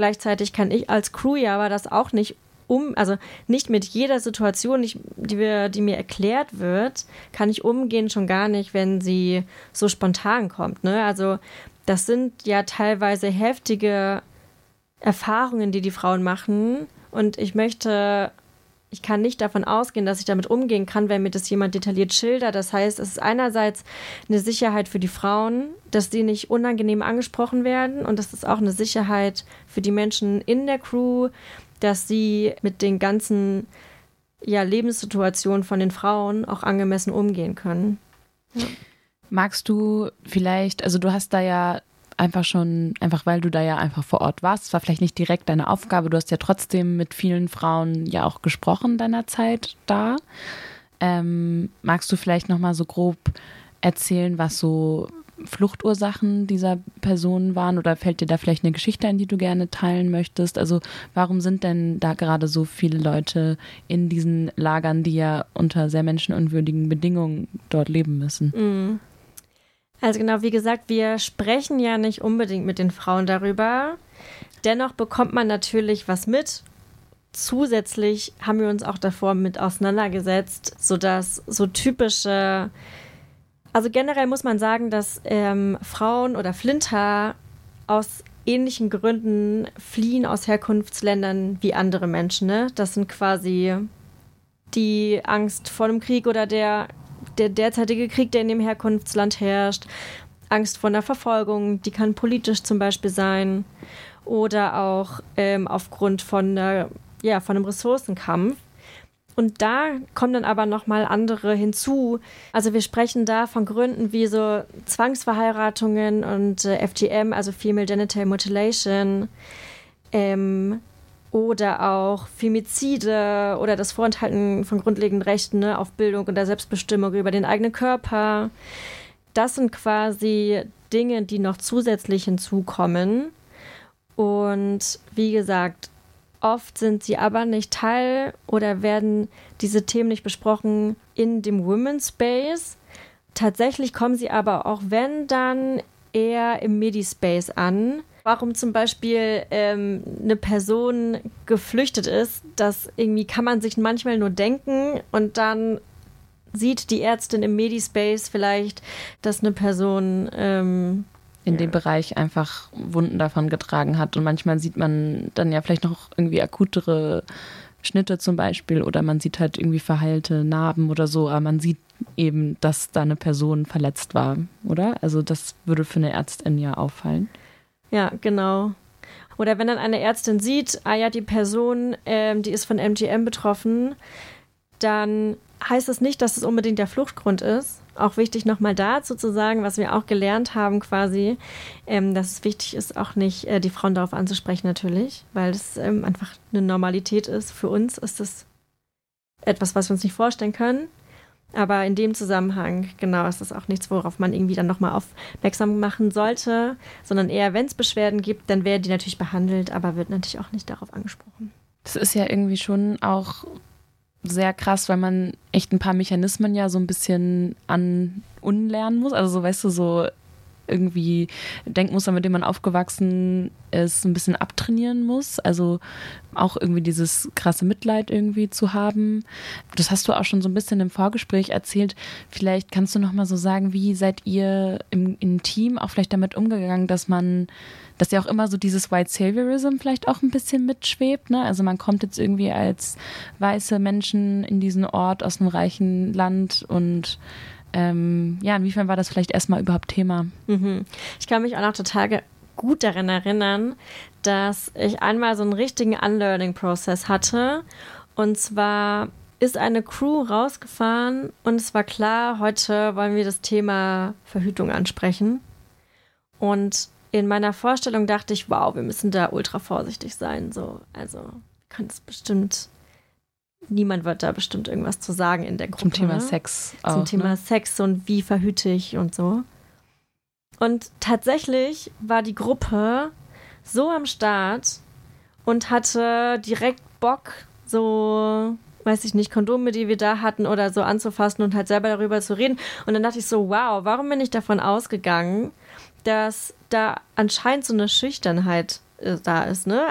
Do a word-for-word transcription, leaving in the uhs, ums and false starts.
gleichzeitig kann ich als Crew ja aber das auch nicht um, also nicht mit jeder Situation, nicht, die, wir, die mir erklärt wird, kann ich umgehen, schon gar nicht, wenn sie so spontan kommt. Ne? Also das sind ja teilweise heftige Erfahrungen, die die Frauen machen. Und ich möchte, ich kann nicht davon ausgehen, dass ich damit umgehen kann, wenn mir das jemand detailliert schildert. Das heißt, es ist einerseits eine Sicherheit für die Frauen, dass sie nicht unangenehm angesprochen werden. Und es ist auch eine Sicherheit für die Menschen in der Crew, dass sie mit den ganzen ja, Lebenssituationen von den Frauen auch angemessen umgehen können. Ja. Magst du vielleicht, also du hast da ja einfach schon, einfach weil du da ja einfach vor Ort warst, es war vielleicht nicht direkt deine Aufgabe, du hast ja trotzdem mit vielen Frauen ja auch gesprochen deiner Zeit da. Ähm, magst du vielleicht nochmal so grob erzählen, was so Fluchtursachen dieser Personen waren, oder fällt dir da vielleicht eine Geschichte ein, die du gerne teilen möchtest? Also warum sind denn da gerade so viele Leute in diesen Lagern, die ja unter sehr menschenunwürdigen Bedingungen dort leben müssen? Mhm. Also genau, wie gesagt, wir sprechen ja nicht unbedingt mit den Frauen darüber. Dennoch bekommt man natürlich was mit. Zusätzlich haben wir uns auch davor mit auseinandergesetzt, sodass so typische, also generell muss man sagen, dass ähm, Frauen oder Flinter aus ähnlichen Gründen fliehen aus Herkunftsländern wie andere Menschen. Ne? Das sind quasi die Angst vor dem Krieg oder der der derzeitige Krieg, der in dem Herkunftsland herrscht, Angst vor einer Verfolgung, die kann politisch zum Beispiel sein, oder auch ähm, aufgrund von, einer, ja, von einem Ressourcenkampf. Und da kommen dann aber nochmal andere hinzu. Also wir sprechen da von Gründen wie so Zwangsverheiratungen und äh, F G M, also Female Genital Mutilation, ähm, oder auch Femizide oder das Vorenthalten von grundlegenden Rechten, ne, auf Bildung und der Selbstbestimmung über den eigenen Körper. Das sind quasi Dinge, die noch zusätzlich hinzukommen. Und wie gesagt, oft sind sie aber nicht Teil oder werden diese Themen nicht besprochen in dem Women's Space. Tatsächlich kommen sie aber auch, wenn dann, eher im Medi-Space an. Warum zum Beispiel ähm, eine Person geflüchtet ist, das irgendwie kann man sich manchmal nur denken, und dann sieht die Ärztin im Medi-Space vielleicht, dass eine Person ähm, in ja. dem Bereich einfach Wunden davon getragen hat. Und manchmal sieht man dann ja vielleicht noch irgendwie akutere Schnitte zum Beispiel, oder man sieht halt irgendwie verheilte Narben oder so, aber man sieht eben, dass da eine Person verletzt war, oder? Also das würde für eine Ärztin ja auffallen. Ja, genau. Oder wenn dann eine Ärztin sieht, ah ja, die Person, ähm, die ist von M G M betroffen, dann heißt es nicht, dass es unbedingt der Fluchtgrund ist. Auch wichtig nochmal dazu zu sagen, was wir auch gelernt haben quasi, ähm, dass es wichtig ist, auch nicht äh, die Frauen darauf anzusprechen natürlich, weil es ähm, einfach eine Normalität ist. Für uns ist das etwas, was wir uns nicht vorstellen können. Aber in dem Zusammenhang, genau, ist das auch nichts, worauf man irgendwie dann nochmal aufmerksam machen sollte, sondern eher, wenn es Beschwerden gibt, dann werden die natürlich behandelt, aber wird natürlich auch nicht darauf angesprochen. Das ist ja irgendwie schon auch sehr krass, weil man echt ein paar Mechanismen ja so ein bisschen an unlernen muss. Also so, weißt du, so irgendwie Denkmuster, mit denen man aufgewachsen ist, ein bisschen abtrainieren muss. Also auch irgendwie dieses krasse Mitleid irgendwie zu haben. Das hast du auch schon so ein bisschen im Vorgespräch erzählt. Vielleicht kannst du noch mal so sagen, wie seid ihr im, im Team auch vielleicht damit umgegangen, dass man, dass ja auch immer so dieses White Saviorism vielleicht auch ein bisschen mitschwebt, ne? Also man kommt jetzt irgendwie als weiße Menschen in diesen Ort aus einem reichen Land und Ähm, ja, inwiefern war das vielleicht erstmal überhaupt Thema? Mhm. Ich kann mich auch noch total ge- gut daran erinnern, dass ich einmal so einen richtigen Unlearning-Prozess hatte. Und zwar ist eine Crew rausgefahren und es war klar, heute wollen wir das Thema Verhütung ansprechen. Und in meiner Vorstellung dachte ich, wow, wir müssen da ultra vorsichtig sein. So, also, wir können es bestimmt... Niemand wird da bestimmt irgendwas zu sagen in der Gruppe. Zum Thema Sex auch, Zum Thema ne? Sex und wie verhüte ich und so. Und tatsächlich war die Gruppe so am Start und hatte direkt Bock, so, weiß ich nicht, Kondome, die wir da hatten oder so anzufassen und halt selber darüber zu reden. Und dann dachte ich so, wow, warum bin ich davon ausgegangen, dass da anscheinend so eine Schüchternheit da ist, ne?